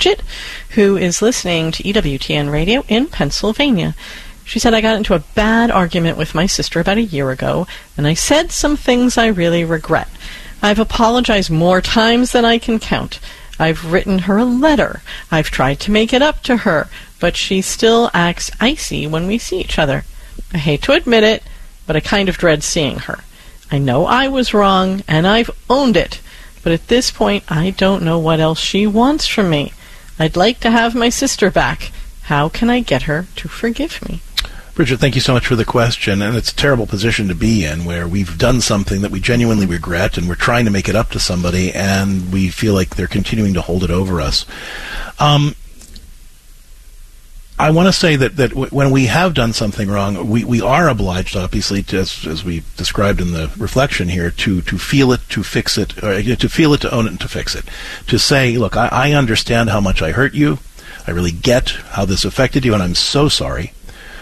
Bridget, who is listening to EWTN Radio in Pennsylvania. She said, I got into a bad argument with my sister about a year ago, and I said some things I really regret. I've apologized more times than I can count. I've written her a letter. I've tried to make it up to her, but she still acts icy when we see each other. I hate to admit it, but I kind of dread seeing her. I know I was wrong, and I've owned it, but at this point, I don't know what else she wants from me. I'd like to have my sister back. How can I get her to forgive me? Bridget, thank you so much for the question, and it's a terrible position to be in where we've done something that we genuinely regret and we're trying to make it up to somebody and we feel like they're continuing to hold it over us. I want to say that when we have done something wrong, we are obliged, obviously, to, as we described in the reflection here, to feel it, to fix it, or to feel it, to own it, and to fix it. To say, look, I understand how much I hurt you. I really get how this affected you, and I'm so sorry.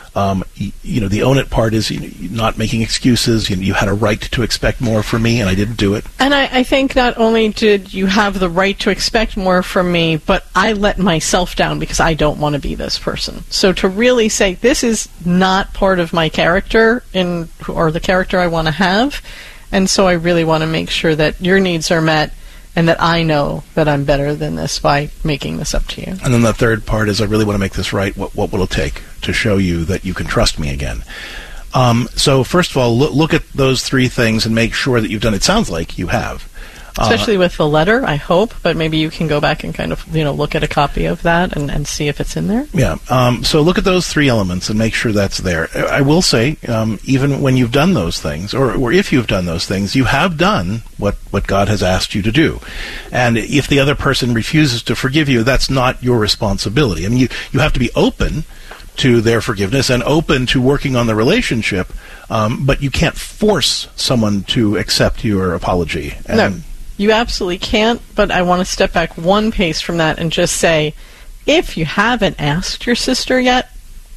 The own it part is not making excuses. You had a right to expect more from me, and I didn't do it. And I think not only did you have the right to expect more from me, but I let myself down because I don't want to be this person. So to really say, this is not part of my character or the character I want to have, and so I really want to make sure that your needs are met and that I know that I'm better than this by making this up to you. And then the third part is I really want to make this right. What will it take to show you that you can trust me again? So first of all, look at those three things and make sure that you've done it. It sounds like you have. Especially with the letter, I hope, but maybe you can go back and kind of, look at a copy of that and see if it's in there. Yeah. So look at those three elements and make sure that's there. I will say, even when you've done those things, or if you've done those things, you have done what God has asked you to do. And if the other person refuses to forgive you, that's not your responsibility. I mean, you have to be open to their forgiveness and open to working on the relationship, but you can't force someone to accept your apology. No. You absolutely can't, but I want to step back one pace from that and just say, if you haven't asked your sister yet,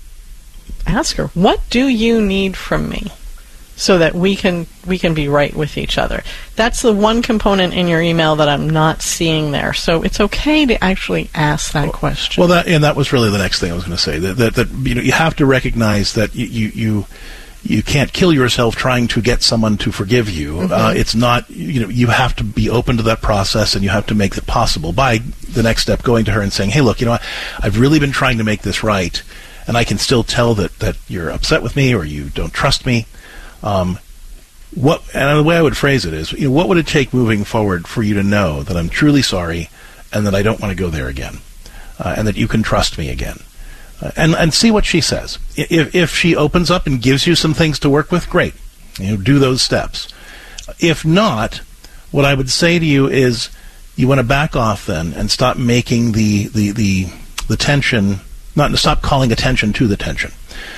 ask her, what do you need from me so that we can be right with each other? That's the one component in your email that I'm not seeing there. So it's okay to actually ask that question. Well, that was really the next thing I was going to say. That you have to recognize that you can't kill yourself trying to get someone to forgive you. Mm-hmm. It's not, you have to be open to that process, and you have to make it possible by the next step, going to her and saying, hey, look, I've really been trying to make this right, and I can still tell that you're upset with me or you don't trust me. And the way I would phrase it is, what would it take moving forward for you to know that I'm truly sorry and that I don't want to go there again, and that you can trust me again? And see what she says. If she opens up and gives you some things to work with, great. Do those steps. If not, what I would say to you is you want to back off then and stop making the tension, stop calling attention to the tension,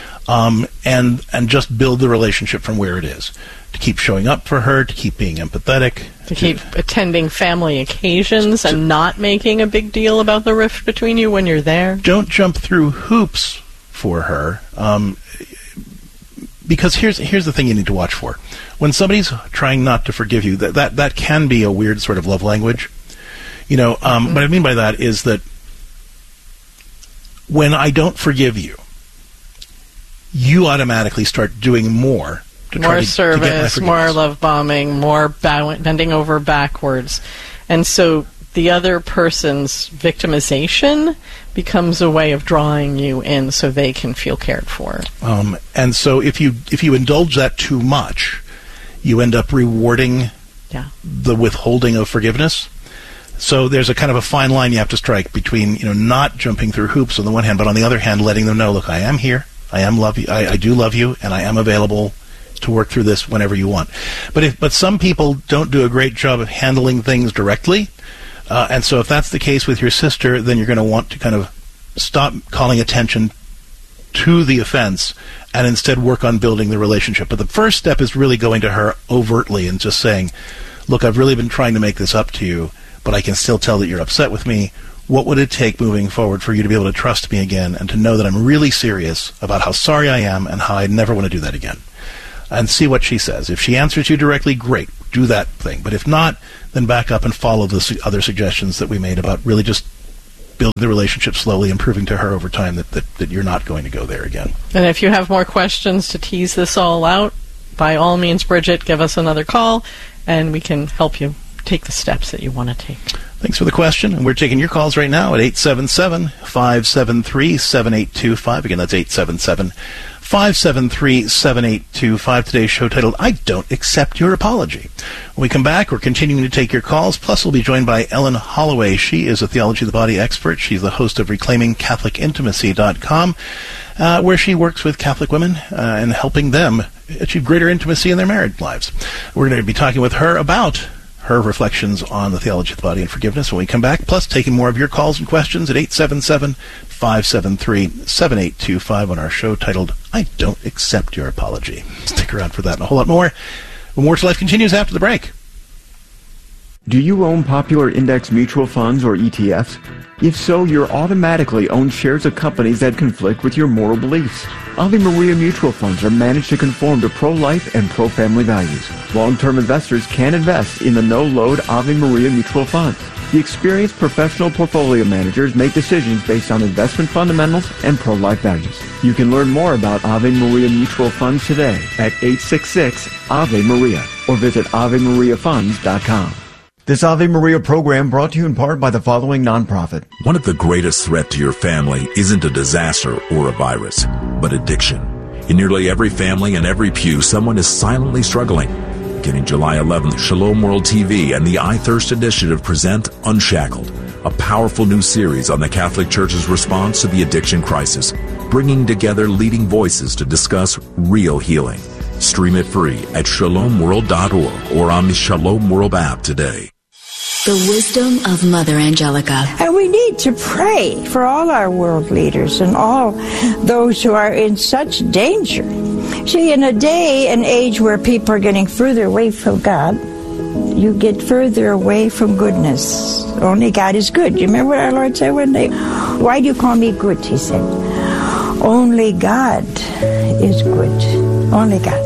and just build the relationship from where it is. To keep showing up for her, to keep being empathetic. To keep attending family occasions and not making a big deal about the rift between you when you're there. Don't jump through hoops for her, because here's the thing you need to watch for. When somebody's trying not to forgive you, that can be a weird sort of love language. What I mean by that is that when I don't forgive you, you automatically start doing more. More service, more love bombing, more bending over backwards. And so the other person's victimization becomes a way of drawing you in so they can feel cared for. And so if you indulge that too much, you end up rewarding the withholding of forgiveness. So there's a kind of a fine line you have to strike between not jumping through hoops on the one hand, but on the other hand letting them know, look, I am here, I do love you, and I am available to work through this whenever you want. But some people don't do a great job of handling things directly, and so if that's the case with your sister, then you're going to want to kind of stop calling attention to the offense and instead work on building the relationship. But the first step is really going to her overtly and just saying, look, I've really been trying to make this up to you, but I can still tell that you're upset with me. What would it take moving forward for you to be able to trust me again and to know that I'm really serious about how sorry I am and how I never want to do that again? And see what she says. If she answers you directly, great, do that thing. But if not, then back up and follow the other suggestions that we made about really just building the relationship slowly and proving to her over time that you're not going to go there again. And if you have more questions to tease this all out, by all means, Bridget, give us another call, and we can help you take the steps that you want to take. Thanks for the question. And we're taking your calls right now at 877-573-7825. Again, that's 877-573-7825. Today's show titled, I Don't Accept Your Apology. When we come back, we're continuing to take your calls. Plus, we'll be joined by Ellen Holloway. She is a Theology of the Body expert. She's the host of ReclaimingCatholicIntimacy.com, where she works with Catholic women and helping them achieve greater intimacy in their married lives. We're going to be talking with her about her reflections on the theology of the body and forgiveness when we come back, plus taking more of your calls and questions at 877-573-7825 on our show titled, I Don't Accept Your Apology. Stick around for that and a whole lot more. When More to Life continues after the break. Do you own popular index mutual funds or ETFs? If so, you're automatically own shares of companies that conflict with your moral beliefs. Ave Maria mutual funds are managed to conform to pro-life and pro-family values. Long-term investors can invest in the no-load Ave Maria mutual funds. The experienced professional portfolio managers make decisions based on investment fundamentals and pro-life values. You can learn more about Ave Maria mutual funds today at 866-AVE-MARIA or visit AveMariaFunds.com. This Ave Maria program brought to you in part by the following nonprofit. One of the greatest threats to your family isn't a disaster or a virus, but addiction. In nearly every family and every pew, someone is silently struggling. Beginning July 11th, Shalom World TV and the I Thirst Initiative present Unshackled, a powerful new series on the Catholic Church's response to the addiction crisis, bringing together leading voices to discuss real healing. Stream it free at shalomworld.org or on the Shalom World app today. The wisdom of Mother Angelica. And we need to pray for all our world leaders and all those who are in such danger. See, in a day and age where people are getting further away from God, you get further away from goodness. Only God is good. You remember what our Lord said one day? Why do you call me good? He said. Only God is good. Only God.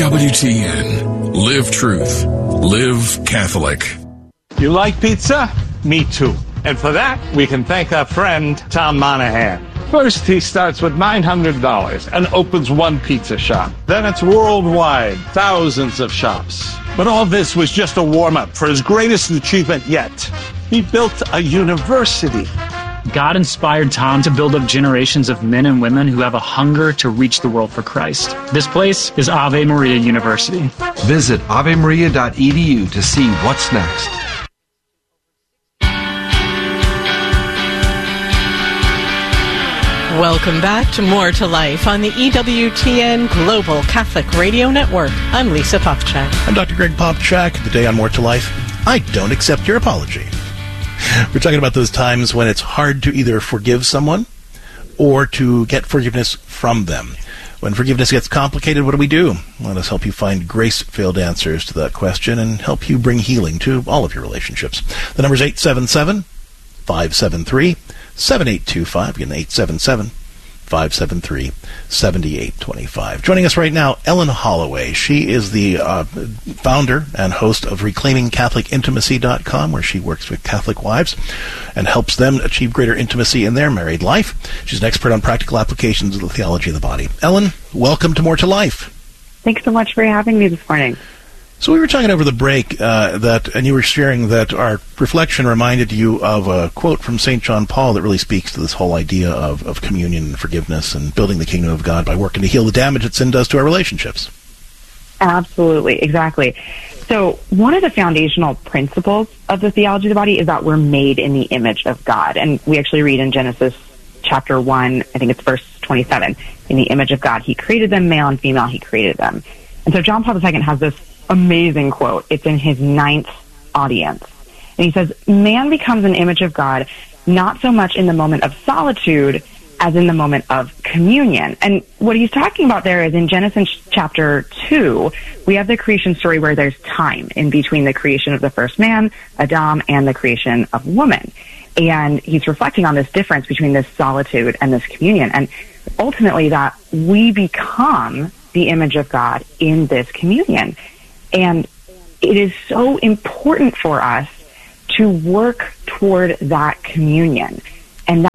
EWTN. Live truth. Live Catholic. You like pizza? Me too. And for that, we can thank our friend, Tom Monahan. First, he starts with $900 and opens one pizza shop. Then it's worldwide, thousands of shops. But all this was just a warm-up for his greatest achievement yet. He built a university. God inspired Tom to build up generations of men and women who have a hunger to reach the world for Christ. This place is Ave Maria University. Visit avemaria.edu to see what's next. Welcome back to More to Life on the EWTN Global Catholic Radio Network. I'm Lisa Popchak. I'm Dr. Greg Popchak. Today on More to Life, I don't accept your apology. We're talking about those times when it's hard to either forgive someone or to get forgiveness from them. When forgiveness gets complicated, what do? Let us help you find grace-filled answers to that question and help you bring healing to all of your relationships. The number is 877-573-7825. Again, 877-573-7825. Joining us right now, Ellen Holloway. She is the founder and host of ReclaimingCatholicIntimacy.com, where she works with Catholic wives and helps them achieve greater intimacy in their married life. She's an expert on practical applications of the theology of the body. Ellen, welcome to More to Life. Thanks so much for having me this morning. So we were talking over the break and you were sharing that our reflection reminded you of a quote from St. John Paul that really speaks to this whole idea of communion and forgiveness and building the kingdom of God by working to heal the damage that sin does to our relationships. Absolutely, exactly. So one of the foundational principles of the theology of the body is that we're made in the image of God. And we actually read in Genesis chapter 1, I think it's verse 27, in the image of God, he created them, male and female, he created them. And so John Paul II has this amazing quote. It's in his 9th audience. And he says, man becomes an image of God, not so much in the moment of solitude as in the moment of communion. And what he's talking about there is in Genesis chapter 2, we have the creation story where there's time in between the creation of the first man, Adam, and the creation of woman. And he's reflecting on this difference between this solitude and this communion. And ultimately that we become the image of God in this communion. And it is so important for us to work toward that communion.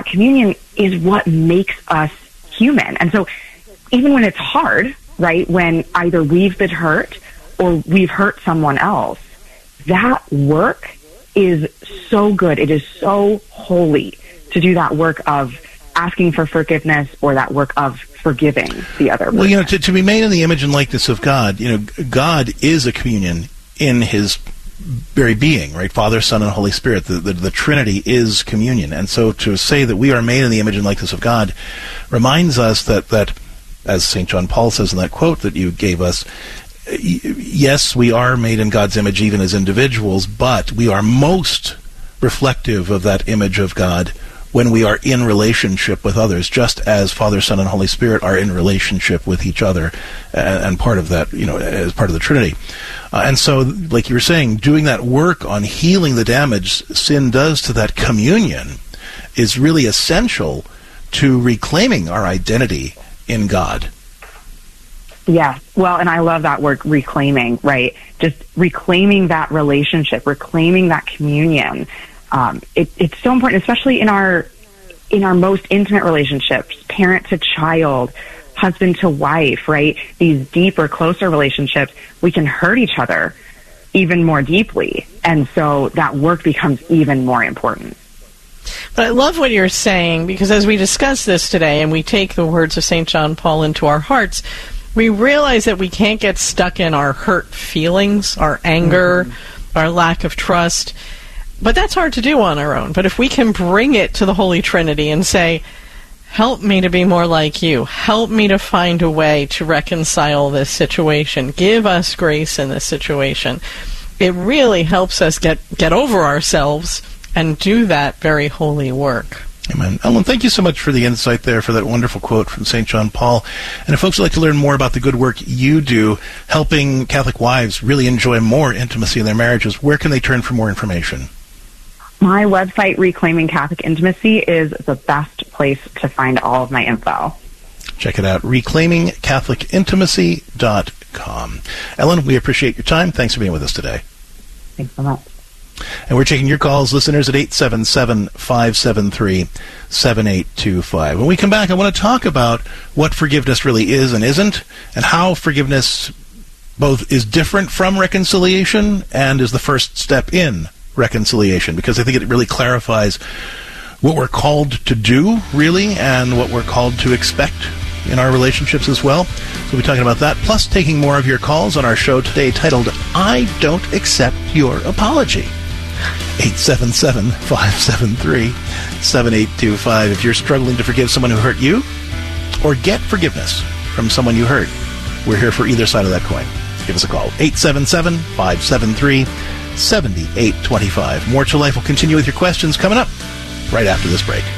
that communion is what makes us human. And so even when it's hard, right, when either we've been hurt or we've hurt someone else, that work is so good. It is so holy to do that work of asking for forgiveness or that work of forgiving the other person. Well, to be made in the image and likeness of God, God is a communion in his very being, right? Father, Son, and Holy Spirit. The Trinity is communion. And so to say that we are made in the image and likeness of God reminds us that as St. John Paul says in that quote that you gave us, yes, we are made in God's image even as individuals, but we are most reflective of that image of God when we are in relationship with others, just as Father, Son, and Holy Spirit are in relationship with each other, and part of that, as part of the Trinity. And so, like you were saying, doing that work on healing the damage sin does to that communion is really essential to reclaiming our identity in God. Yeah, well, and I love that word, reclaiming, right? Just reclaiming that relationship, reclaiming that communion. It's so important, especially in our most intimate relationships, parent to child, husband to wife, right? These deeper, closer relationships, we can hurt each other even more deeply. And so that work becomes even more important. But I love what you're saying, because as we discuss this today and we take the words of St. John Paul into our hearts, we realize that we can't get stuck in our hurt feelings, our anger, our lack of trust. But that's hard to do on our own. But if we can bring it to the Holy Trinity and say, help me to be more like you, help me to find a way to reconcile this situation, give us grace in this situation, it really helps us get over ourselves and do that very holy work. Amen. Ellen, thank you so much for the insight there, for that wonderful quote from St. John Paul. And if folks would like to learn more about the good work you do, helping Catholic wives really enjoy more intimacy in their marriages, where can they turn for more information? My website, Reclaiming Catholic Intimacy, is the best place to find all of my info. Check it out, reclaimingcatholicintimacy.com. Ellen, we appreciate your time. Thanks for being with us today. Thanks so much. And we're taking your calls, listeners, at 877-573-7825. When we come back, I want to talk about what forgiveness really is and isn't, and how forgiveness both is different from reconciliation and is the first step in reconciliation, because I think it really clarifies what we're called to do, really, and what we're called to expect in our relationships as well. So we'll be talking about that, plus taking more of your calls on our show today titled, I Don't Accept Your Apology. 877-573-7825. If you're struggling to forgive someone who hurt you, or get forgiveness from someone you hurt, we're here for either side of that coin. Give us a call. 877-573-7825. More to Life will continue with your questions coming up right after this break.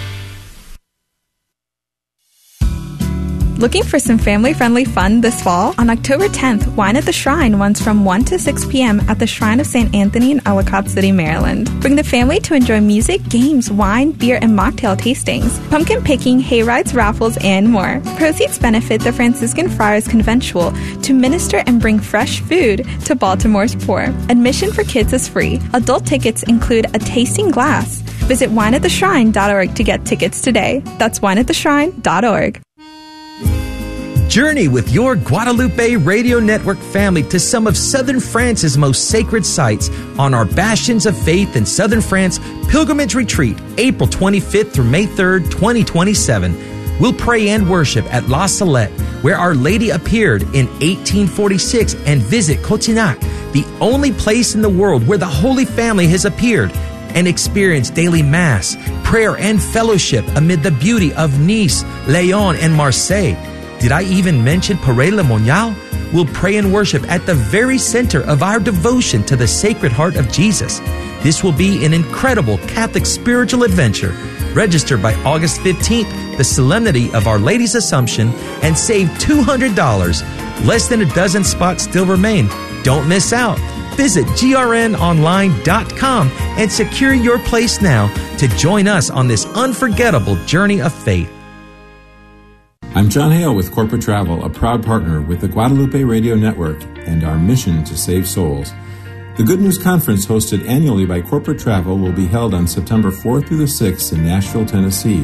Looking for some family-friendly fun this fall? On October 10th, Wine at the Shrine runs from 1 to 6 p.m. at the Shrine of St. Anthony in Ellicott City, Maryland. Bring the family to enjoy music, games, wine, beer, and mocktail tastings, pumpkin picking, hay rides, raffles, and more. Proceeds benefit the Franciscan Friars Conventual to minister and bring fresh food to Baltimore's poor. Admission for kids is free. Adult tickets include a tasting glass. Visit wineattheshrine.org to get tickets today. That's wineattheshrine.org. Journey with your Guadalupe Radio Network family to some of Southern France's most sacred sites on our Bastions of Faith in Southern France Pilgrimage Retreat, April 25th through May 3rd, 2027. We'll pray and worship at La Salette, where Our Lady appeared in 1846, and visit Cotignac, the only place in the world where the Holy Family has appeared, and experience daily Mass, prayer, and fellowship amid the beauty of Nice, Lyon, and Marseille. Did I even mention Paray-le-Monial? We'll pray and worship at the very center of our devotion to the Sacred Heart of Jesus. This will be an incredible Catholic spiritual adventure. Register by August 15th, the Solemnity of Our Lady's Assumption, and save $200. Less than a dozen spots still remain. Don't miss out. Visit grnonline.com and secure your place now to join us on this unforgettable journey of faith. I'm John Hale with Corporate Travel, a proud partner with the Guadalupe Radio Network and our mission to save souls. The Good News Conference, hosted annually by Corporate Travel, will be held on September 4th through the 6th in Nashville, Tennessee.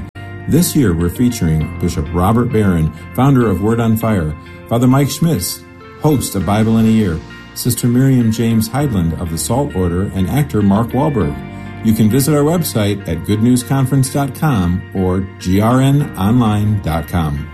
This year, we're featuring Bishop Robert Barron, founder of Word on Fire, Father Mike Schmitz, host of Bible in a Year, Sister Miriam James Heidland of the Salt Order, and actor Mark Wahlberg. You can visit our website at goodnewsconference.com or grnonline.com.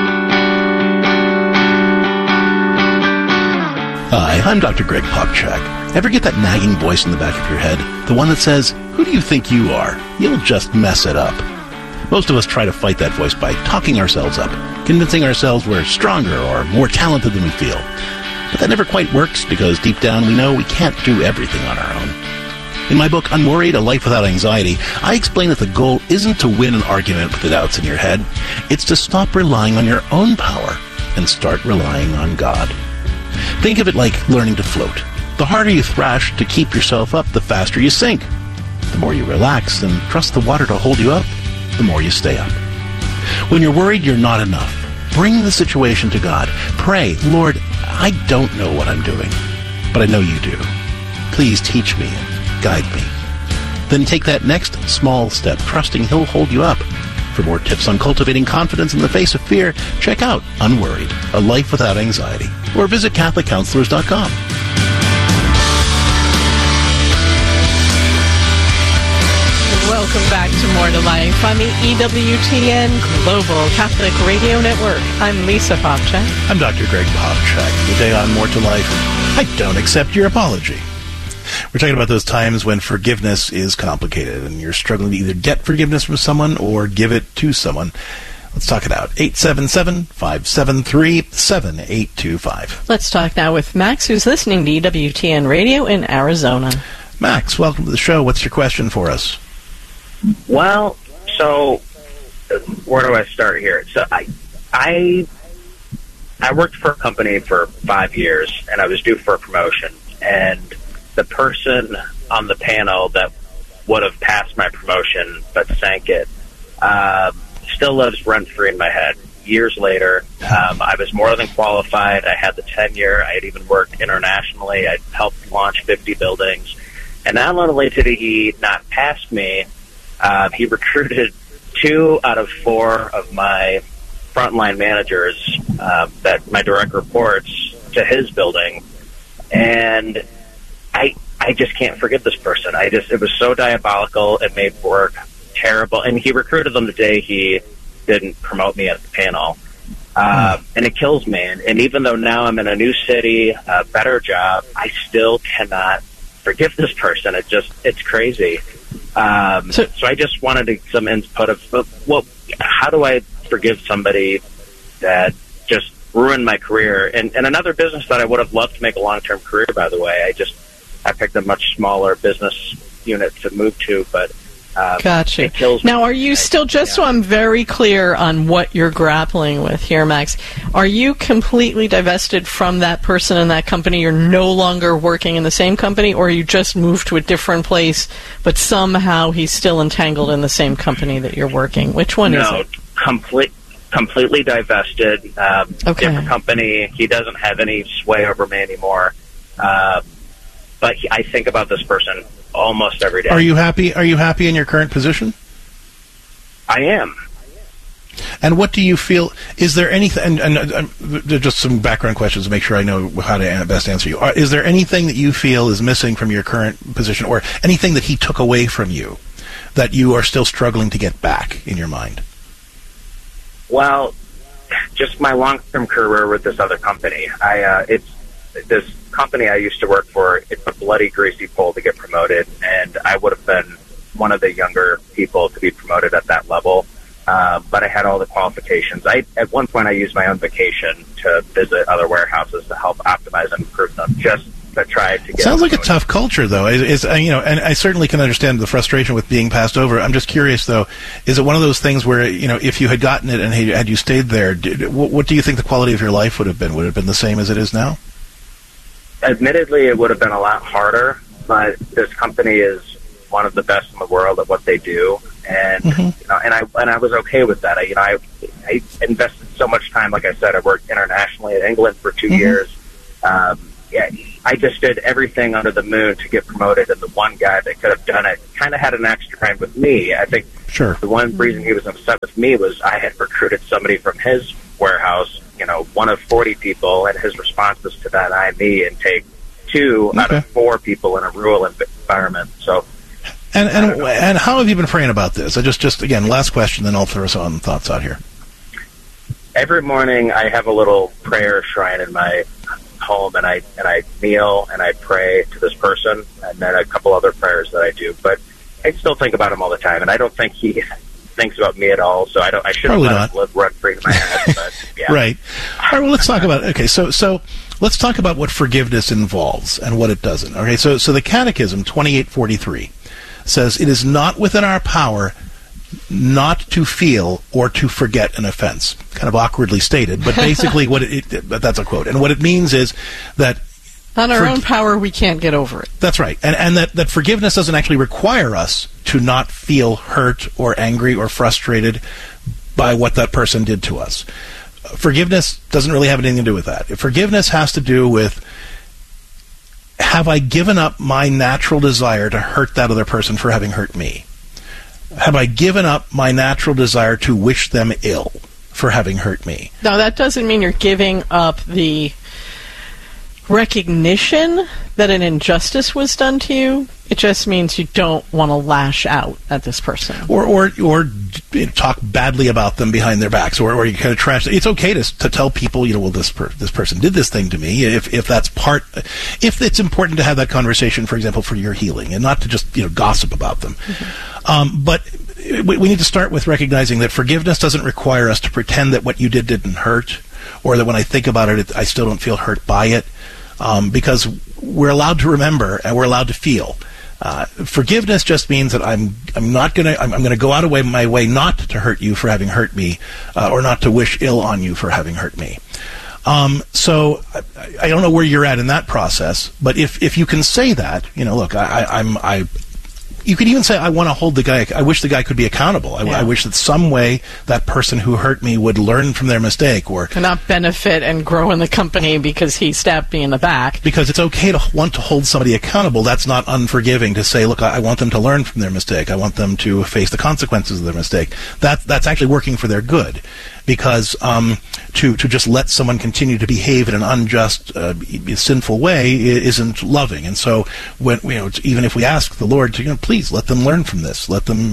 Hi, I'm Dr. Greg Popchak. Ever get that nagging voice in the back of your head? The one that says, "Who do you think you are? You'll just mess it up." Most of us try to fight that voice by talking ourselves up, convincing ourselves we're stronger or more talented than we feel. But that never quite works because deep down we know we can't do everything on our own. In my book, Unworried, A Life Without Anxiety, I explain that the goal isn't to win an argument with the doubts in your head. It's to stop relying on your own power and start relying on God. Think of it like learning to float. The harder you thrash to keep yourself up, the faster you sink. The more you relax and trust the water to hold you up, the more you stay up. When you're worried you're not enough, bring the situation to God. Pray, "Lord, I don't know what I'm doing, but I know you do. Please teach me and guide me." Then take that next small step, trusting He'll hold you up. For more tips on cultivating confidence in the face of fear, check out Unworried, A Life Without Anxiety, or visit CatholicCounselors.com. Welcome back to More to Life on the EWTN Global Catholic Radio Network. I'm Lisa Popchak. I'm Dr. Greg Popchak. Today on More to Life, I don't accept your apology. We're talking about those times when forgiveness is complicated and you're struggling to either get forgiveness from someone or give it to someone. Let's talk it out. 877-573-7825. Let's talk now with Max, who's listening to EWTN Radio in Arizona. Max, welcome to the show. What's your question for us? Well, so where do I start here? So I worked for a company for 5 years, and I was due for a promotion. And the person on the panel that would have passed my promotion but sank it still lives rent-free in my head. Years later, I was more than qualified. I had the tenure. I had even worked internationally. I helped launch 50 buildings. And not only did he not pass me, he recruited 2 out of 4 of my frontline managers that my direct reports to his building. And I just can't forgive this person. It was so diabolical. It made work terrible. And he recruited them the day he didn't promote me at the panel. And it kills me. And even though now I'm in a new city, a better job, I still cannot forgive this person. It's crazy. So I just wanted some input of, how do I forgive somebody that just ruined my career? And another business that I would have loved to make a long-term career, by the way, I picked a much smaller business unit to move to, but gotcha. It kills me. Now, are you still, just so I'm very clear on what you're grappling with here, Max, are you completely divested from that person in that company? You're no longer working in the same company, or you just moved to a different place, but somehow he's still entangled in the same company that you're working? Which one is it? Completely divested. Different company. He doesn't have any sway over me anymore. But I think about this person almost every day. Are you happy in your current position? I am. And what do you feel? Is there anything? And just some background questions to make sure I know how to best answer you. Is there anything that you feel is missing from your current position, or anything that he took away from you that you are still struggling to get back in your mind? Well, just my long-term career with this other company. It's this company I used to work for. It's a bloody greasy pole to get promoted, and I would have been one of the younger people to be promoted at that level. But I had all the qualifications. At one point, I used my own vacation to visit other warehouses to help optimize and improve them, just to try to get. Sounds like a tough culture, though. And I certainly can understand the frustration with being passed over. I'm just curious, though, is it one of those things where, if you had gotten it and had you stayed there, what do you think the quality of your life would have been? Would it have been the same as it is now? Admittedly, it would have been a lot harder, but this company is one of the best in the world at what they do, and and I was okay with that. I invested so much time. Like I said, I worked internationally in England for 2 years. I just did everything under the moon to get promoted, and the one guy that could have done it kind of had an extra time with me. I think the one reason he was upset with me was I had recruited somebody from his warehouse, one of 40 people, and his response was to deny me and take 2 out of 4 people in a rural environment. So, and how have you been praying about this? Just again, last question, then I'll throw some thoughts out here. Every morning I have a little prayer shrine in my home, and I kneel and I pray to this person, and then a couple other prayers that I do. But I still think about him all the time, and I don't think he thinks about me at all. So I shouldn't let him run free in my head. But yeah. Right. All right. Well, let's talk about it. Okay. So let's talk about what forgiveness involves and what it doesn't. Okay. So the Catechism 2843 says it is not within our power not to feel or to forget an offense. Kind of awkwardly stated, but basically that's a quote. And what it means is that on our own power, we can't get over it. That's right. And that forgiveness doesn't actually require us to not feel hurt or angry or frustrated by what that person did to us. Forgiveness doesn't really have anything to do with that. Forgiveness has to do with, have I given up my natural desire to hurt that other person for having hurt me? Have I given up my natural desire to wish them ill for having hurt me? Now, that doesn't mean you're giving up the recognition that an injustice was done to you. It just means you don't want to lash out at this person. Or talk badly about them behind their backs, or you kind of trash. It's okay to tell people, well, this person did this thing to me. If it's important to have that conversation, for example, for your healing, and not to just gossip about them. Mm-hmm. But we need to start with recognizing that forgiveness doesn't require us to pretend that what you did didn't hurt, or that when I think about it, I still don't feel hurt by it, because we're allowed to remember and we're allowed to feel. Forgiveness just means that I'm going to go out of my way not to hurt you for having hurt me, or not to wish ill on you for having hurt me. So I don't know where you're at in that process, but if you can say that, look, you could even say, I want to hold the guy, I wish the guy could be accountable. I wish that some way that person who hurt me would learn from their mistake, or not benefit and grow in the company because he stabbed me in the back. Because it's okay to want to hold somebody accountable. That's not unforgiving to say, look, I want them to learn from their mistake. I want them to face the consequences of their mistake. That's actually working for their good. Because to just let someone continue to behave in an unjust, sinful way isn't loving. And so when even if we ask the Lord to please let them learn from this, let them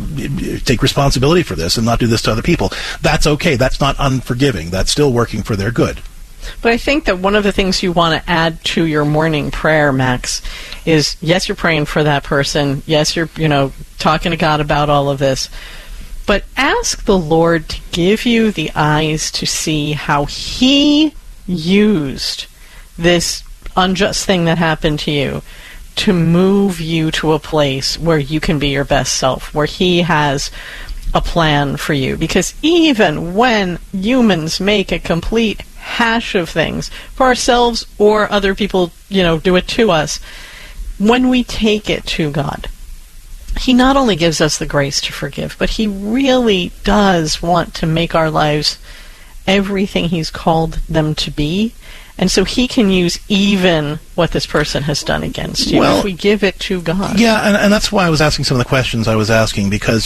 take responsibility for this and not do this to other people, that's okay. That's not unforgiving. That's still working for their good. But I think that one of the things you want to add to your morning prayer, Max, is yes, you're praying for that person. Yes, you're talking to God about all of this. But ask the Lord to give you the eyes to see how He used this unjust thing that happened to you to move you to a place where you can be your best self, where He has a plan for you. Because even when humans make a complete hash of things for ourselves or other people, do it to us, when we take it to God, He not only gives us the grace to forgive, but He really does want to make our lives everything He's called them to be. And so He can use even what this person has done against you if we give it to God. Yeah, and that's why I was asking some of the questions I was asking, because,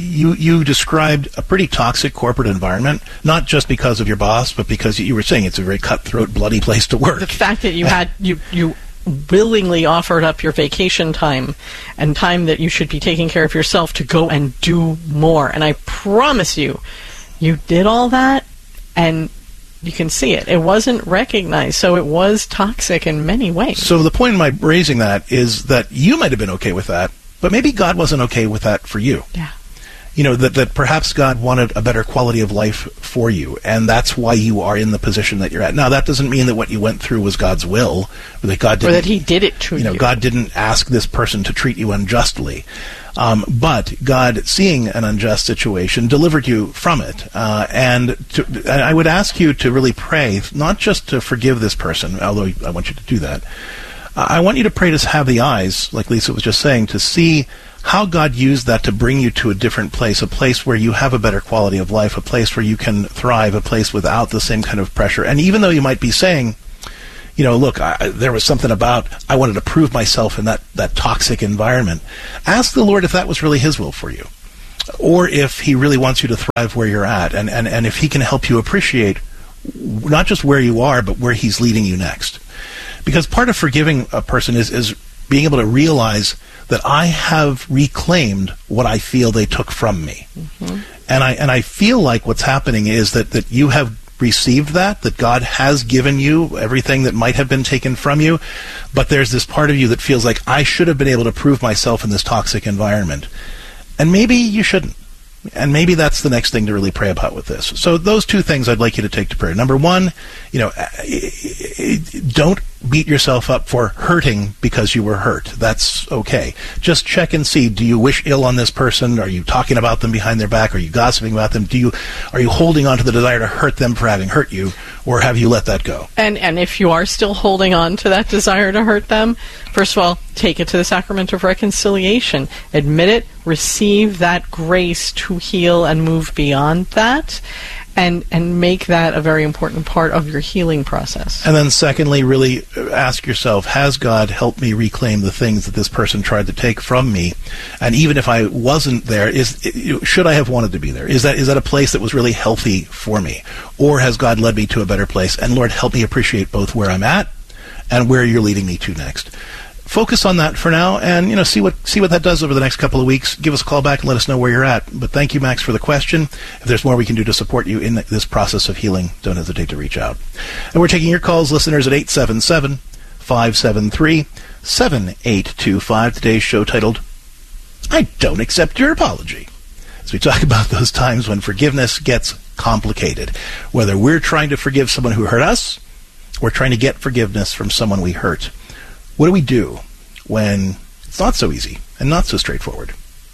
you described a pretty toxic corporate environment, not just because of your boss, but because you were saying it's a very cutthroat, bloody place to work. The fact that you willingly offered up your vacation time and time that you should be taking care of yourself to go and do more. And I promise you did all that, and you can see it. It wasn't recognized, so it was toxic in many ways. So the point in my raising that is that you might have been okay with that, but maybe God wasn't okay with that for you. Yeah. That perhaps God wanted a better quality of life for you, and that's why you are in the position that you're at. Now, that doesn't mean that what you went through was God's will, or that He did it to you. God didn't ask this person to treat you unjustly. But God, seeing an unjust situation, delivered you from it. And I would ask you to really pray, not just to forgive this person, although I want you to do that. I want you to pray to have the eyes, like Lisa was just saying, to see how God used that to bring you to a different place, a place where you have a better quality of life, a place where you can thrive, a place without the same kind of pressure. And even though you might be saying, look, there was something about I wanted to prove myself in that toxic environment. Ask the Lord if that was really His will for you, or if He really wants you to thrive where you're at, and if He can help you appreciate not just where you are, but where He's leading you next. Because part of forgiving a person is being able to realize that I have reclaimed what I feel they took from me. Mm-hmm. And I feel like what's happening is that you have received that God has given you everything that might have been taken from you, but there's this part of you that feels like I should have been able to prove myself in this toxic environment. And maybe you shouldn't. And maybe that's the next thing to really pray about with this. So those two things I'd like you to take to prayer. Number one, don't beat yourself up for hurting because you were hurt. That's okay. Just check and see, do you wish ill on this person? Are you talking about them behind their back? Are you gossiping about them? Are you holding on to the desire to hurt them for having hurt you? Or have you let that go? And if you are still holding on to that desire to hurt them, first of all, take it to the sacrament of reconciliation. Admit it, receive that grace to heal and move beyond that, and make that a very important part of your healing process. And then secondly, really ask yourself, has God helped me reclaim the things that this person tried to take from me? And even if I wasn't there, should I have wanted to be there? Is that a place that was really healthy for me? Or has God led me to a better place? And Lord, help me appreciate both where I'm at and where you're leading me to next. Focus on that for now, and see what that does over the next couple of weeks. Give us a call back and let us know where you're at. But thank you, Max, for the question. If there's more we can do to support you in this process of healing, don't hesitate to reach out. And we're taking your calls, listeners, at 877-573-7825. Today's show titled, I Don't Accept Your Apology. As we talk about those times when forgiveness gets complicated, whether we're trying to forgive someone who hurt us or trying to get forgiveness from someone we hurt. What do we do when it's not so easy and not so straightforward?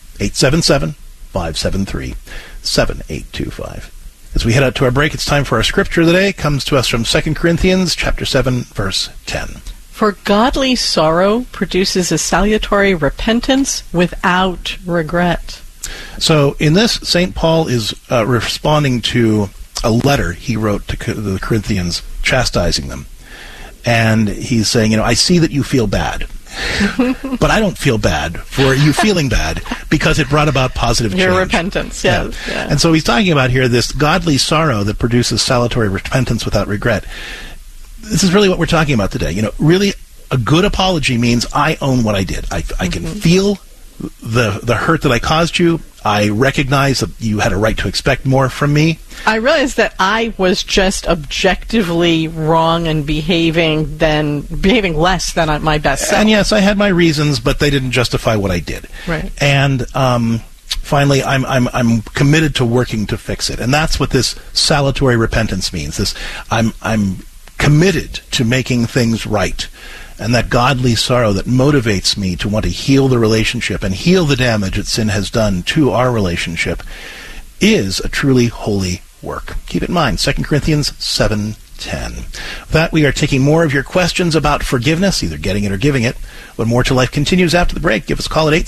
877-573-7825. As we head out to our break, it's time for our scripture of the day. It comes to us from 2 Corinthians chapter 7, verse 10. For godly sorrow produces a salutary repentance without regret. So in this, St. Paul is responding to a letter he wrote to the Corinthians, chastising them. And he's saying, I see that you feel bad, but I don't feel bad for you feeling bad because it brought about positive change. Your repentance, yes. Yeah. And so he's talking about here this godly sorrow that produces salutary repentance without regret. This is really what we're talking about today. Really a good apology means I own what I did. I can feel the hurt that I caused you. I recognize that you had a right to expect more from me. I realized that I was just objectively wrong and behaving less than my best self. And yes, I had my reasons, but they didn't justify what I did. Right. And finally, I'm committed to working to fix it, and that's what this salutary repentance means. I'm committed to making things right. And that godly sorrow that motivates me to want to heal the relationship and heal the damage that sin has done to our relationship is a truly holy work. Keep it in mind, 2 Corinthians 7:10. With that, we are taking more of your questions about forgiveness, either getting it or giving it. When More to Life continues after the break, give us a call at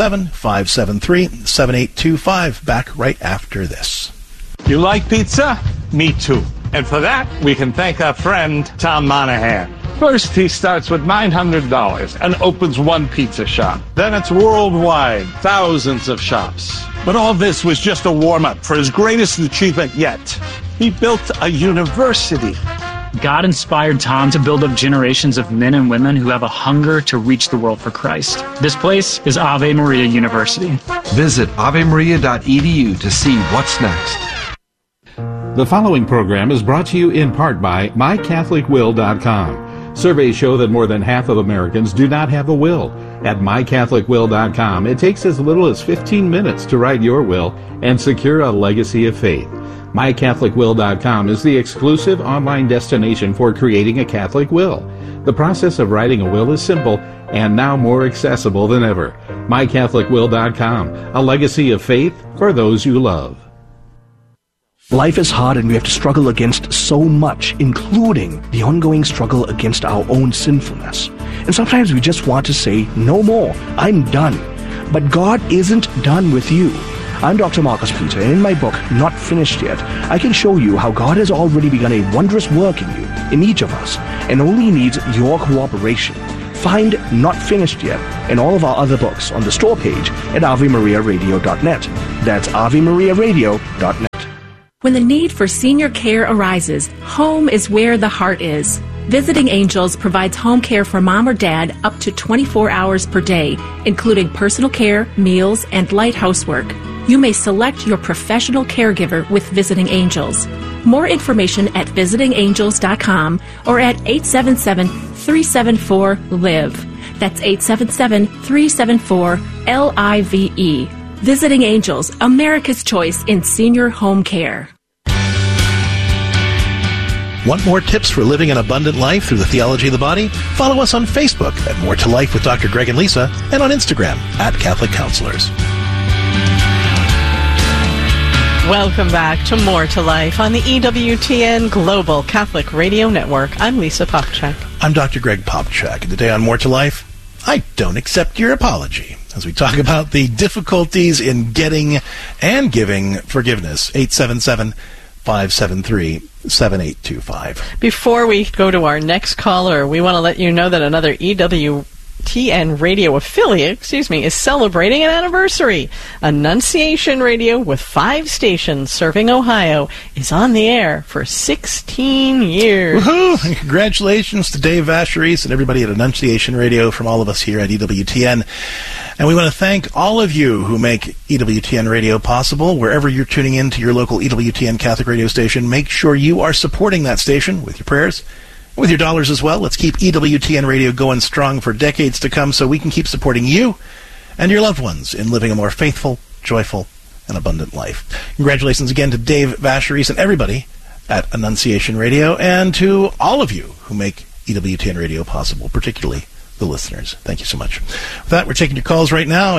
877-573-7825. Back right after this. You like pizza? Me too. And for that, we can thank our friend Tom Monahan. First, he starts with $900 and opens one pizza shop. Then it's worldwide, thousands of shops. But all this was just a warm-up for his greatest achievement yet. He built a university. God inspired Tom to build up generations of men and women who have a hunger to reach the world for Christ. This place is Ave Maria University. Visit avemaria.edu to see what's next. The following program is brought to you in part by MyCatholicWill.com. Surveys show that more than half of Americans do not have a will. At MyCatholicWill.com, it takes as little as 15 minutes to write your will and secure a legacy of faith. MyCatholicWill.com is the exclusive online destination for creating a Catholic will. The process of writing a will is simple and now more accessible than ever. MyCatholicWill.com, a legacy of faith for those you love. Life is hard and we have to struggle against so much, including the ongoing struggle against our own sinfulness. And sometimes we just want to say, no more, I'm done. But God isn't done with you. I'm Dr. Marcus Peter, and in my book, Not Finished Yet, I can show you how God has already begun a wondrous work in you, in each of us, and only needs your cooperation. Find Not Finished Yet and all of our other books on the store page at AveMariaRadio.net. That's AveMariaRadio.net. When the need for senior care arises, home is where the heart is. Visiting Angels provides home care for mom or dad up to 24 hours per day, including personal care, meals, and light housework. You may select your professional caregiver with Visiting Angels. More information at visitingangels.com or at 877-374-LIVE. That's 877-374-LIVE. Visiting Angels, America's choice in senior home care. Want more tips for living an abundant life through the theology of the body? Follow us on Facebook at More to Life with Dr. Greg and Lisa, and on Instagram at Catholic Counselors. Welcome back to More to Life on the EWTN Global Catholic Radio Network. I'm Lisa Popchak. I'm Dr. Greg Popchak, and today on More to Life, I don't accept your apology, as we talk about the difficulties in getting and giving forgiveness. 877-573-7825. Before we go to our next caller, we want to let you know that another EWTN radio affiliate, is celebrating an anniversary. Annunciation Radio, with 5 stations serving Ohio, is on the air for 16 years. Woohoo! And congratulations to Dave Vacherise and everybody at Annunciation Radio from all of us here at EWTN. And we want to thank all of you who make EWTN Radio possible. Wherever you're tuning in to your local EWTN Catholic radio station, make sure you are supporting that station with your prayers, with your dollars as well. Let's keep EWTN Radio going strong for decades to come so we can keep supporting you and your loved ones in living a more faithful, joyful, and abundant life. Congratulations again to Dave Vacherise and everybody at Annunciation Radio, and to all of you who make EWTN Radio possible, particularly the listeners. Thank you so much. With that, we're taking your calls right now,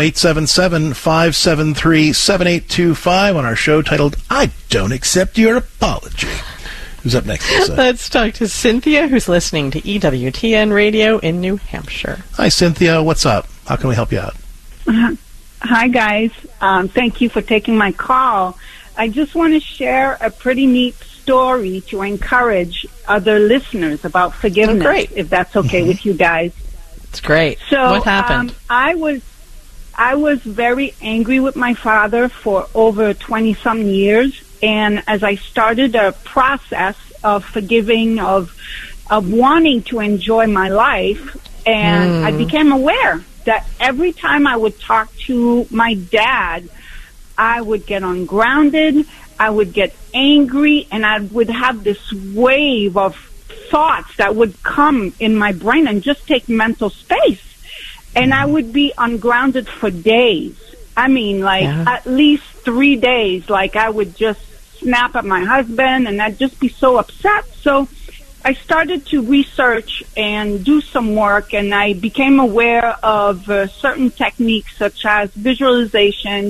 877-573-7825 on our show titled, I Don't Accept Your Apology. Who's up next, Lisa? Let's talk to Cynthia, who's listening to EWTN Radio in New Hampshire. Hi, Cynthia. What's up? How can we help you out? Hi, guys. Thank you for taking my call. I just want to share a pretty neat story to encourage other listeners about forgiveness, if that's okay with you guys. It's great. So, what happened? I was very angry with my father for over 20-some years, and as I started a process of forgiving, of wanting to enjoy my life, and I became aware that every time I would talk to my dad, I would get ungrounded, I would get angry, and I would have this wave of thoughts that would come in my brain and just take mental space. And I would be ungrounded for days. I mean, at least 3 days. Like, I would just snap at my husband, and I'd just be so upset. So I started to research and do some work, and I became aware of certain techniques such as visualization,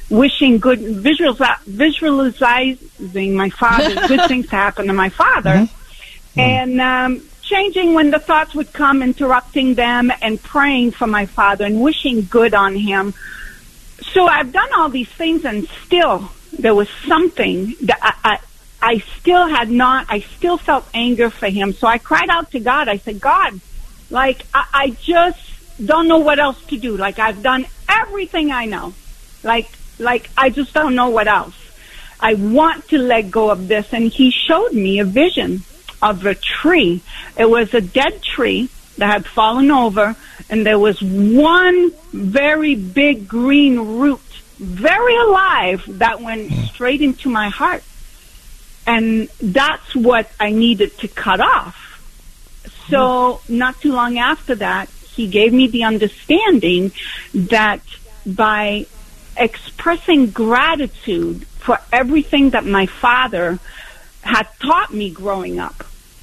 visualizing my father, good things to happen to my father. And changing when the thoughts would come, interrupting them, and praying for my father and wishing good on him. So I've done all these things, and still there was something that I still felt anger for him. So I cried out to God. I said, God, I just don't know what else to do. Like, I've done everything I know. Like I just don't know what else. I want to let go of this. And he showed me a vision of a tree. It was a dead tree that had fallen over, and there was one very big green root, very alive, that went straight into my heart. And that's what I needed to cut off. So not too long after that, he gave me the understanding that by expressing gratitude for everything that my father had taught me growing up,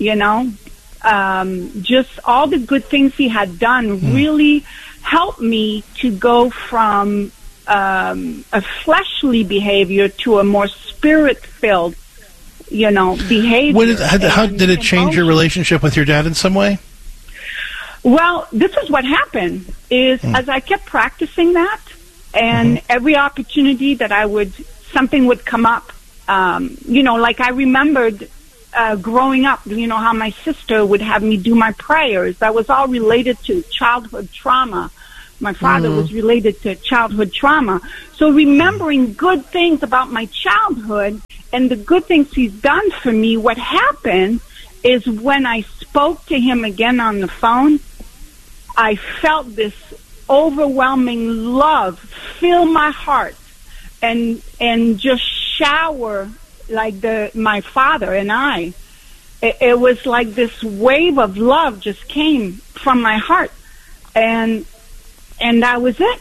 just all the good things he had done really helped me to go from a fleshly behavior to a more spirit-filled, behavior. How did it change your relationship with your dad in some way? Well, this is what happened, is as I kept practicing that, And every opportunity that something would come up, like I remembered growing up, how my sister would have me do my prayers. That was all related to childhood trauma. My father was related to childhood trauma. So remembering good things about my childhood and the good things he's done for me, what happened is when I spoke to him again on the phone, I felt this overwhelming love fill my heart and just shower like my father and I. It was like this wave of love just came from my heart, and that was it.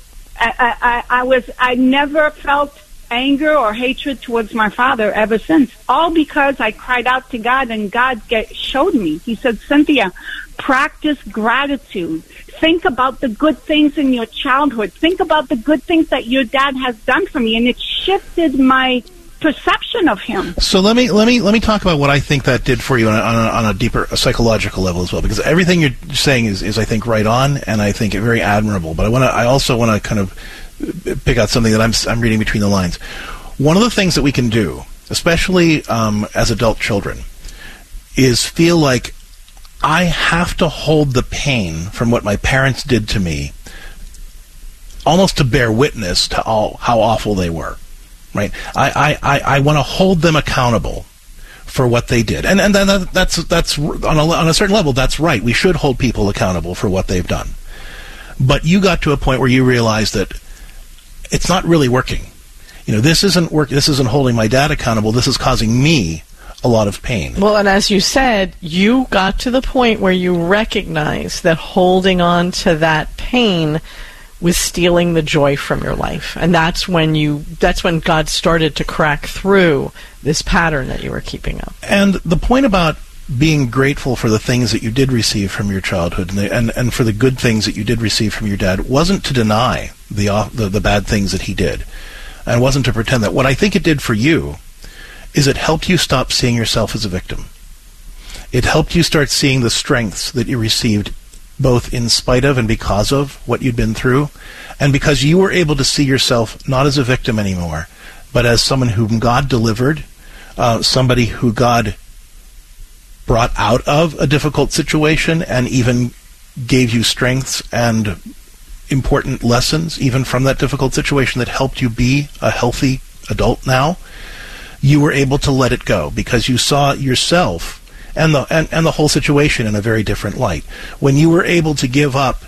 I never felt anger or hatred towards my father ever since. All because I cried out to God, and God showed me. He said, Cynthia, practice gratitude. Think about the good things in your childhood. Think about the good things that your dad has done for me, and it shifted my perception of him. So let me talk about what I think that did for you on a deeper psychological level as well, because everything you're saying is I think right on, and I think very admirable. But I also want to kind of pick out something that I'm reading between the lines. One of the things that we can do, especially as adult children, is feel like I have to hold the pain from what my parents did to me, almost to bear witness to how awful they were. Right, I want to hold them accountable for what they did, and that's on a certain level, that's right. We should hold people accountable for what they've done. But you got to a point where you realized that it's not really working. This isn't work. This isn't holding my dad accountable. This is causing me a lot of pain. Well, and as you said, you got to the point where you recognized that holding on to that pain was stealing the joy from your life. And that's when God started to crack through this pattern that you were keeping up. And the point about being grateful for the things that you did receive from your childhood and for the good things that you did receive from your dad wasn't to deny the bad things that he did, and wasn't to pretend that. What I think it did for you is it helped you stop seeing yourself as a victim. It helped you start seeing the strengths that you received both in spite of and because of what you'd been through, and because you were able to see yourself not as a victim anymore, but as someone whom God delivered, somebody who God brought out of a difficult situation and even gave you strengths and important lessons, even from that difficult situation, that helped you be a healthy adult now. You were able to let it go because you saw yourself and the whole situation in a very different light. When you were able to give up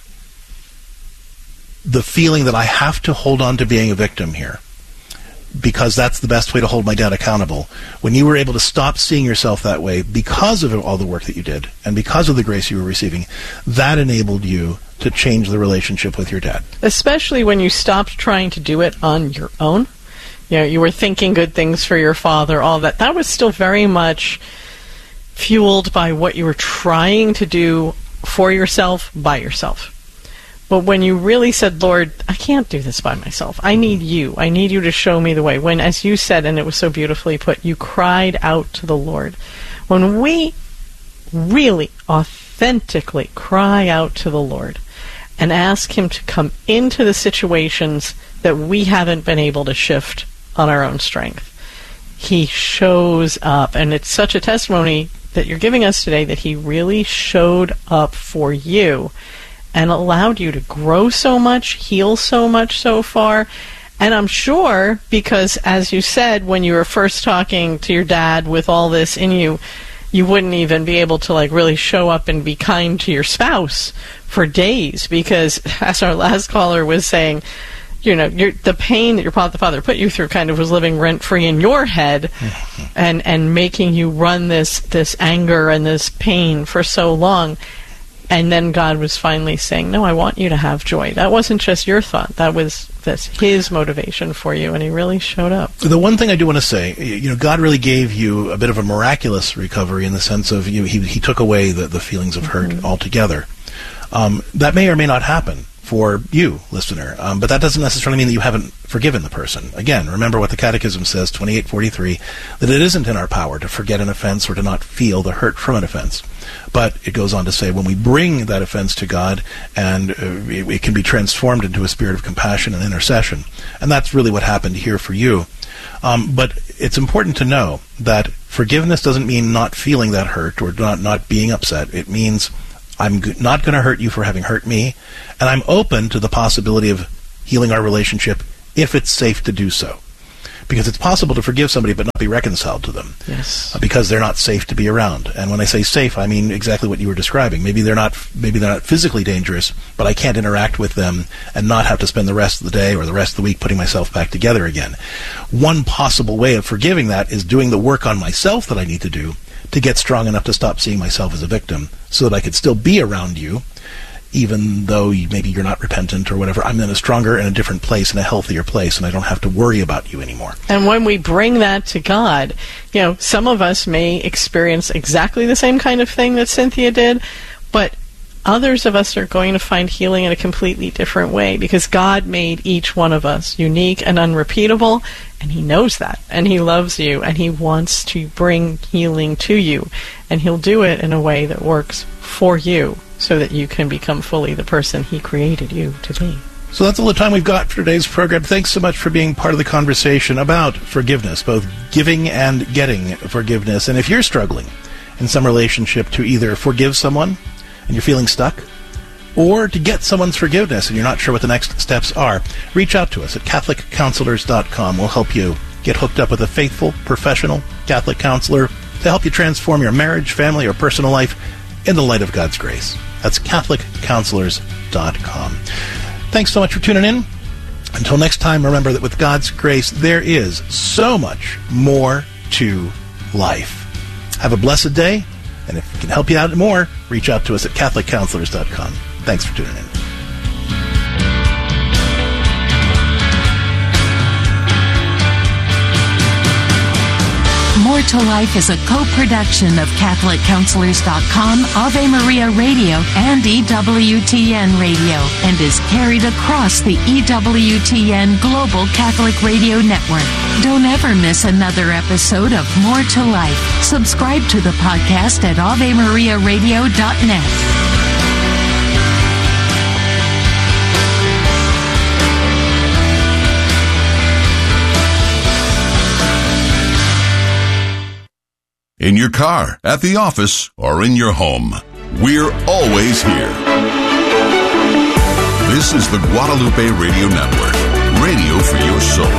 the feeling that I have to hold on to being a victim here, because that's the best way to hold my dad accountable, when you were able to stop seeing yourself that way because of all the work that you did and because of the grace you were receiving, that enabled you to change the relationship with your dad. Especially when you stopped trying to do it on your own. You were thinking good things for your father, all that. That was still very much fueled by what you were trying to do for yourself, by yourself. But when you really said, Lord, I can't do this by myself. I need you. I need you to show me the way. When, as you said, and it was so beautifully put, you cried out to the Lord. When we really, authentically cry out to the Lord and ask Him to come into the situations that we haven't been able to shift on our own strength, He shows up. And it's such a testimony that you're giving us today that He really showed up for you and allowed you to grow so much, heal so much so far. And I'm sure, because as you said, when you were first talking to your dad with all this in you, you wouldn't even be able to really show up and be kind to your spouse for days, because as our last caller was saying, the pain that your father put you through kind of was living rent-free in your head and making you run this anger and this pain for so long. And then God was finally saying, no, I want you to have joy. That wasn't just your thought. That's His motivation for you, and He really showed up. The one thing I do want to say, God really gave you a bit of a miraculous recovery in the sense of He took away the feelings of hurt altogether. That may or may not happen for you, listener, but that doesn't necessarily mean that you haven't forgiven the person. Again, remember what the Catechism says, 2843, that it isn't in our power to forget an offense or to not feel the hurt from an offense. But it goes on to say when we bring that offense to God, and it can be transformed into a spirit of compassion and intercession. And that's really what happened here for you. But it's important to know that forgiveness doesn't mean not feeling that hurt or not being upset. It means I'm not going to hurt you for having hurt me, and I'm open to the possibility of healing our relationship if it's safe to do so. Because it's possible to forgive somebody but not be reconciled to them. Yes. Because they're not safe to be around. And when I say safe, I mean exactly what you were describing. Maybe they're not physically dangerous, but I can't interact with them and not have to spend the rest of the day or the rest of the week putting myself back together again. One possible way of forgiving that is doing the work on myself that I need to do to get strong enough to stop seeing myself as a victim so that I could still be around you, even though maybe you're not repentant or whatever. I'm in a stronger and a different place and a healthier place, and I don't have to worry about you anymore. And when we bring that to God, some of us may experience exactly the same kind of thing that Cynthia did, but others of us are going to find healing in a completely different way because God made each one of us unique and unrepeatable, and He knows that, and He loves you, and He wants to bring healing to you, and He'll do it in a way that works for you so that you can become fully the person He created you to be. So that's all the time we've got for today's program. Thanks so much for being part of the conversation about forgiveness, both giving and getting forgiveness. And if you're struggling in some relationship to either forgive someone and you're feeling stuck, or to get someone's forgiveness and you're not sure what the next steps are, reach out to us at CatholicCounselors.com. We'll help you get hooked up with a faithful, professional Catholic counselor to help you transform your marriage, family, or personal life in the light of God's grace. That's CatholicCounselors.com. Thanks so much for tuning in. Until next time, remember that with God's grace, there is so much more to life. Have a blessed day, and if we can help you out more, reach out to us at CatholicCounselors.com. Thanks for tuning in. More to Life is a co-production of CatholicCounselors.com, Ave Maria Radio, and EWTN Radio, and is carried across the EWTN Global Catholic Radio Network. Don't ever miss another episode of More to Life. Subscribe to the podcast at AveMariaRadio.net. In your car, at the office, or in your home, we're always here. This is the Guadalupe Radio Network, radio for your soul.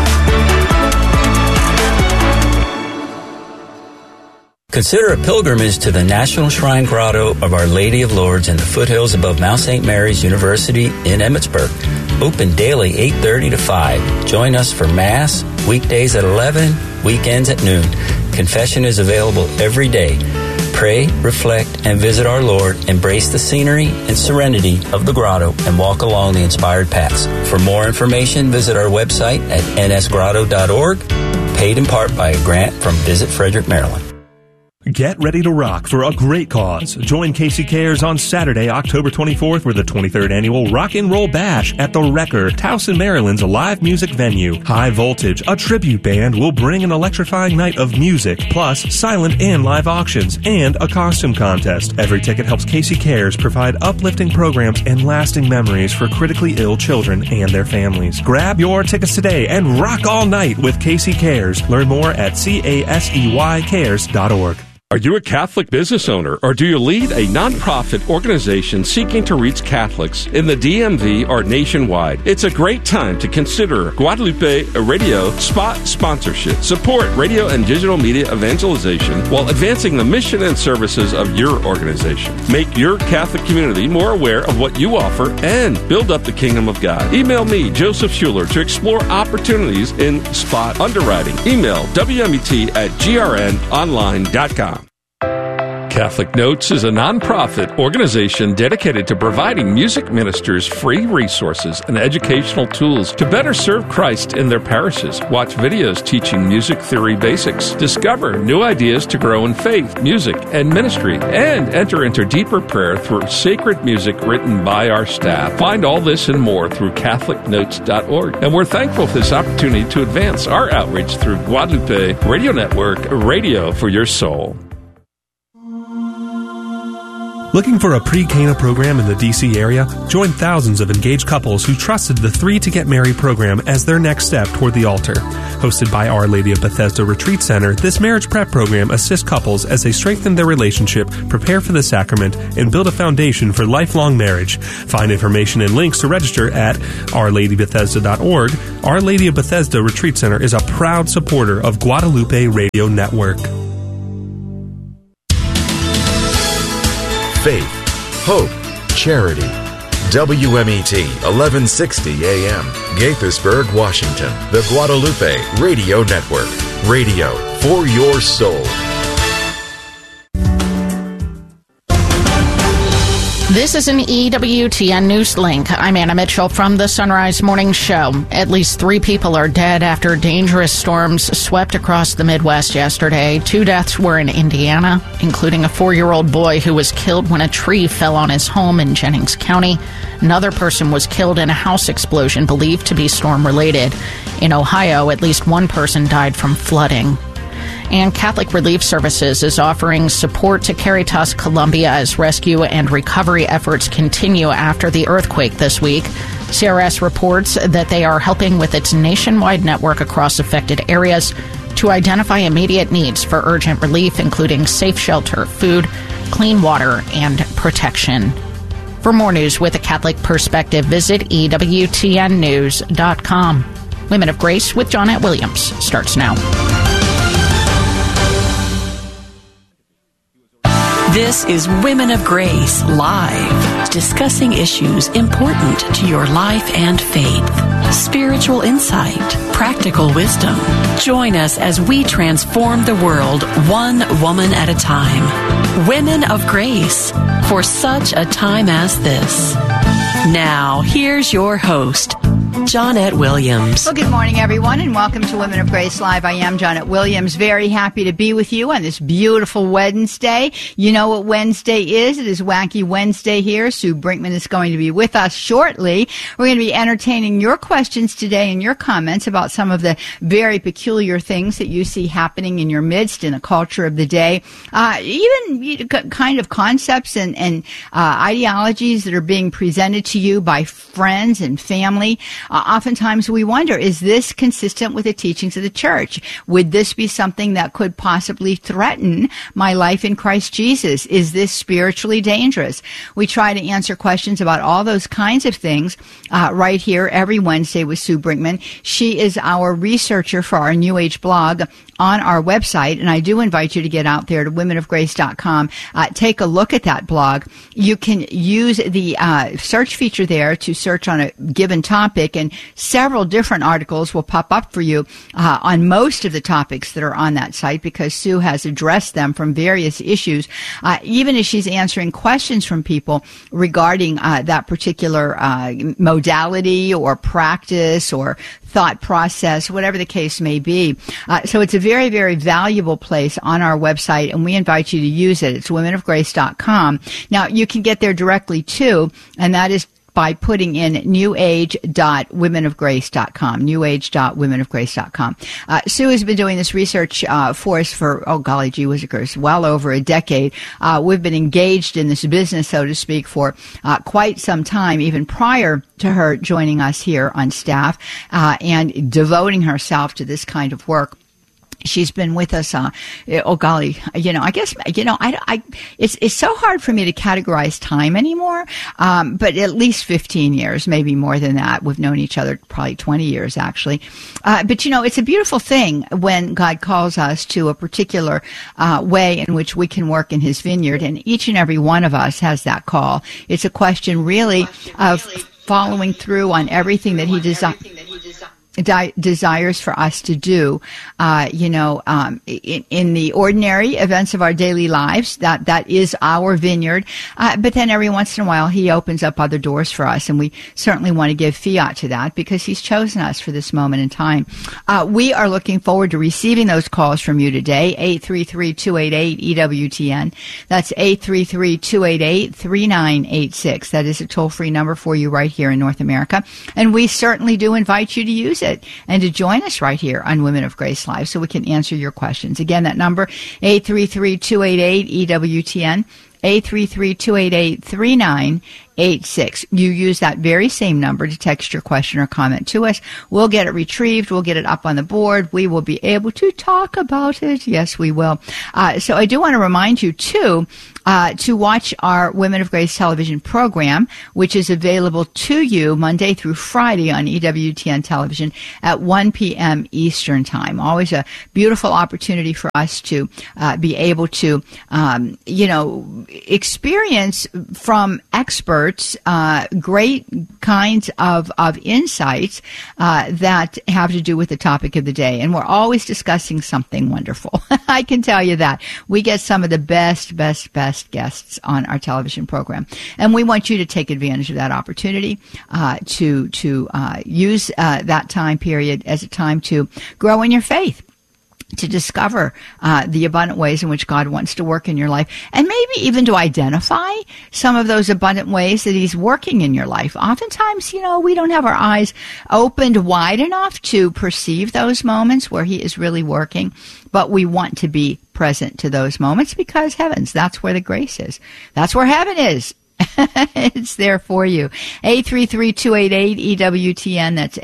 Consider a pilgrimage to the National Shrine Grotto of Our Lady of Lourdes in the foothills above Mount St. Mary's University in Emmitsburg. Open daily 8:30 to 5. Join us for Mass, weekdays at 11, weekends at noon. Confession is available every day. Pray, reflect, and visit our Lord. Embrace the scenery and serenity of the grotto and walk along the inspired paths. For more information, visit our website at nsgrotto.org, paid in part by a grant from Visit Frederick, Maryland. Get ready to rock for a great cause. Join Casey Cares on Saturday, October 24th for the 23rd Annual Rock and Roll Bash at The Wrecker, Towson, Maryland's live music venue. High Voltage, a tribute band, will bring an electrifying night of music, plus silent and live auctions, and a costume contest. Every ticket helps Casey Cares provide uplifting programs and lasting memories for critically ill children and their families. Grab your tickets today and rock all night with Casey Cares. Learn more at CASEYcares.org. Are you a Catholic business owner, or do you lead a nonprofit organization seeking to reach Catholics in the DMV or nationwide? It's a great time to consider Guadalupe Radio spot sponsorship. Support radio and digital media evangelization while advancing the mission and services of your organization. Make your Catholic community more aware of what you offer and build up the kingdom of God. Email me, Joseph Schuler, to explore opportunities in spot underwriting. Email WMET@grnonline.com. Catholic Notes is a nonprofit organization dedicated to providing music ministers free resources and educational tools to better serve Christ in their parishes. Watch videos teaching music theory basics, discover new ideas to grow in faith, music, and ministry, and enter into deeper prayer through sacred music written by our staff. Find all this and more through CatholicNotes.org. And we're thankful for this opportunity to advance our outreach through Guadalupe Radio Network, radio for your soul. Looking for a pre-Cana program in the D.C. area? Join thousands of engaged couples who trusted the 3 to Get Married program as their next step toward the altar. Hosted by Our Lady of Bethesda Retreat Center, this marriage prep program assists couples as they strengthen their relationship, prepare for the sacrament, and build a foundation for lifelong marriage. Find information and links to register at OurLadyBethesda.org. Our Lady of Bethesda Retreat Center is a proud supporter of Guadalupe Radio Network. Faith, hope, charity. WMET 1160 AM, Gaithersburg, Washington. The Guadalupe Radio Network. Radio for your soul. This is an EWTN News Link. I'm Anna Mitchell from the Sunrise Morning Show. At least 3 people are dead after dangerous storms swept across the Midwest yesterday. 2 deaths were in Indiana, including a 4-year-old boy who was killed when a tree fell on his home in Jennings County. Another person was killed in a house explosion believed to be storm-related. In Ohio, at least 1 person died from flooding. And Catholic Relief Services is offering support to Caritas Colombia as rescue and recovery efforts continue after the earthquake this week. CRS reports that they are helping with its nationwide network across affected areas to identify immediate needs for urgent relief, including safe shelter, food, clean water, and protection. For more news with a Catholic perspective, visit EWTNnews.com. Women of Grace with Johnnette Williams starts now. This is Women of Grace Live, discussing issues important to your life and faith. Spiritual insight, practical wisdom. Join us as we transform the world one woman at a time. Women of Grace, for such a time as this. Now, here's your host, Johnnette Williams. Well, good morning, everyone, and welcome to Women of Grace Live. I am Johnnette Williams. Very happy to be with you on this beautiful Wednesday. You know what Wednesday is. It is Wacky Wednesday here. Sue Brinkman is going to be with us shortly. We're going to be entertaining your questions today and your comments about some of the very peculiar things that you see happening in your midst in the culture of the day. Even kind of concepts and ideologies that are being presented to you by friends and family. Oftentimes we wonder, is this consistent with the teachings of the church? Would this be something that could possibly threaten my life in Christ Jesus? Is this spiritually dangerous? We try to answer questions about all those kinds of things right here every Wednesday with Sue Brinkman. She is our researcher for our New Age blog on our website, and I do invite you to get out there to womenofgrace.com. Take a look at that blog. You can use the search feature there to search on a given topic, and several different articles will pop up for you on most of the topics that are on that site, because Sue has addressed them from various issues, even as she's answering questions from people regarding that particular modality or practice or thought process, whatever the case may be. So it's a very, very valuable place on our website, and we invite you to use it. It's womenofgrace.com. Now, you can get there directly too, and that is by putting in newage.womenofgrace.com, newage.womenofgrace.com. Sue has been doing this research for us for, well over a decade. We've been engaged in this business, so to speak, for quite some time, even prior to her joining us here on staff and devoting herself to this kind of work. She's been with us, it's so hard for me to categorize time anymore, but at least 15 years, maybe more than that. We've known each other probably 20 years, actually. But it's a beautiful thing when God calls us to a particular way in which we can work in His vineyard, and each and every one of us has that call. It's a question really of following through on everything that He designed. desires for us to do, in the ordinary events of our daily lives. That is our vineyard. But then every once in a while, he opens up other doors for us, and we certainly want to give fiat to that because he's chosen us for this moment in time. We are looking forward to receiving those calls from you today. 833-288-EWTN. That's 833-288-3986. That is a toll-free number for you right here in North America. And we certainly do invite you to use it and to join us right here on Women of Grace Live so we can answer your questions. Again, that number, 833-288-EWTN, 833-288-3986. You use that very same number to text your question or comment to us. We'll get it retrieved. We'll get it up on the board. We will be able to talk about it. Yes, we will. So I do want to remind you, too, to watch our Women of Grace television program, which is available to you Monday through Friday on EWTN television at 1 p.m. Eastern Time. Always a beautiful opportunity for us to be able to, experience from experts great kinds of insights that have to do with the topic of the day. And we're always discussing something wonderful. I can tell you that. We get some of the best guests on our television program. And we want you to take advantage of that opportunity to use that time period as a time to grow in your faith, to discover the abundant ways in which God wants to work in your life, and maybe even to identify some of those abundant ways that he's working in your life. Oftentimes, we don't have our eyes opened wide enough to perceive those moments where he is really working, but we want to be present to those moments because that's where the grace is. That's where heaven is. It's there for you. 833-288-EWTN. That's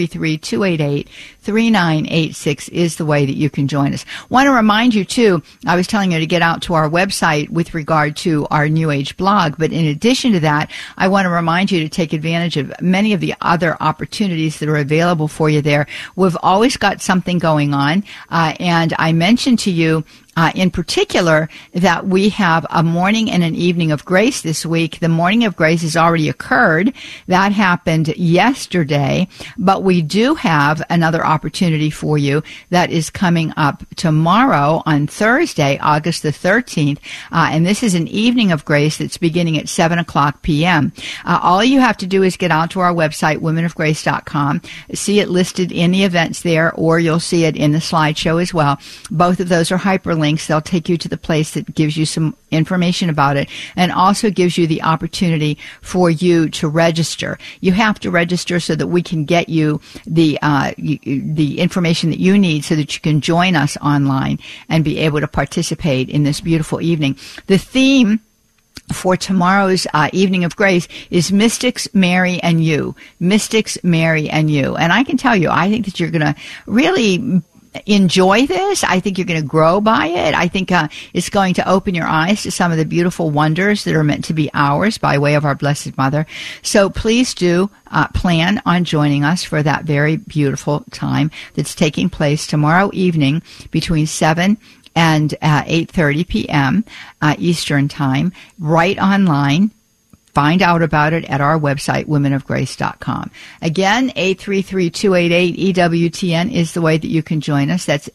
833-288-3986 is the way that you can join us. Want to remind you, too, I was telling you to get out to our website with regard to our New Age blog, but in addition to that, I want to remind you to take advantage of many of the other opportunities that are available for you there. We've always got something going on, and I mentioned to you in particular, that we have a morning and an evening of grace this week. The morning of grace has already occurred. That happened yesterday, but we do have another opportunity for you that is coming up tomorrow on Thursday, August the 13th, and this is an evening of grace that's beginning at 7 o'clock p.m. All you have to do is get out to our website, womenofgrace.com, see it listed in the events there, or you'll see it in the slideshow as well. Both of those are hyperlinks. They'll take you to the place that gives you some information about it and also gives you the opportunity for you to register. You have to register so that we can get you the information that you need so that you can join us online and be able to participate in this beautiful evening. The theme for tomorrow's evening of grace is Mystics, Mary, and You. Mystics, Mary, and You. And I can tell you, I think that you're going to really enjoy this. I think you're going to grow by it. I think it's going to open your eyes to some of the beautiful wonders that are meant to be ours by way of our Blessed Mother. So please do plan on joining us for that very beautiful time that's taking place tomorrow evening between 7 and 8:30 p.m. Eastern Time, right online. Find out about it at our website, womenofgrace.com. Again, 833-288-EWTN is the way that you can join us. That's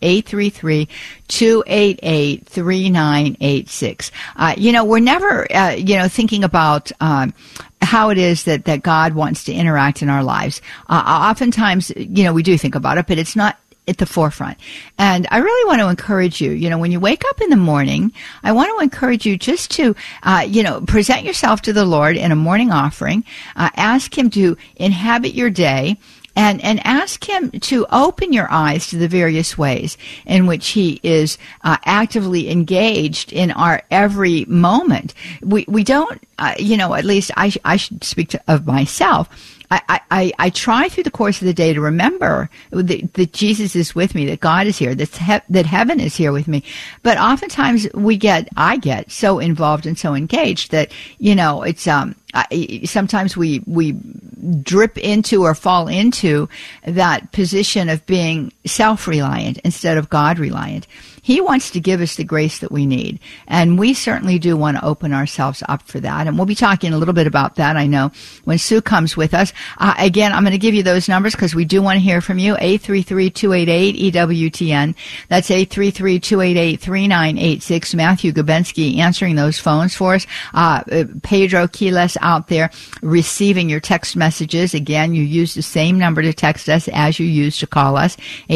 833-288-3986. We're never, thinking about how it is that God wants to interact in our lives. Oftentimes, we do think about it, but it's not at the forefront. And I really want to encourage you, when you wake up in the morning, I want to encourage you just to, present yourself to the Lord in a morning offering, ask him to inhabit your day, and ask him to open your eyes to the various ways in which he is actively engaged in our every moment. We don't, at least I should speak of myself. I try through the course of the day to remember that Jesus is with me, that God is here, that heaven is here with me. But oftentimes I get so involved and so engaged that, it's, sometimes we drip into or fall into that position of being self-reliant instead of God-reliant. He wants to give us the grace that we need. And we certainly do want to open ourselves up for that. And we'll be talking a little bit about that, I know, when Sue comes with us. Again, I'm going to give you those numbers because we do want to hear from you. 833-288-EWTN. That's 833-288-3986. Matthew Gabensky answering those phones for us. Pedro Quiles out there receiving your text messages. Again, you use the same number to text us as you use to call us.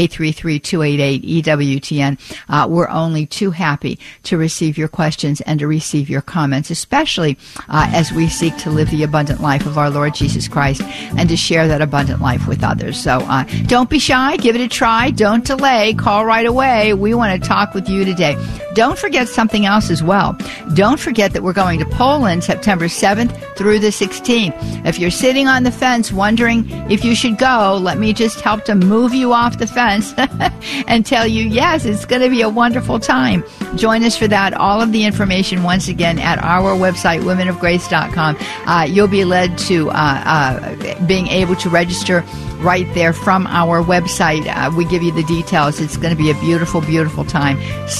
833-288-EWTN. We're only too happy to receive your questions and to receive your comments, especially as we seek to live the abundant life of our Lord Jesus Christ and to share that abundant life with others. So don't be shy. Give it a try. Don't delay. Call right away. We want to talk with you today. Don't forget something else as well. Don't forget that we're going to Poland September 7th through the 16th. If you're sitting on the fence wondering if you should go, let me just help to move you off the fence and tell you, yes, it's going to be a wonderful time. Join us for that. All of the information, once again, at our website, womenofgrace.com. You'll be led to being able to register right there from our website. We give you the details. It's going to be a beautiful, beautiful time.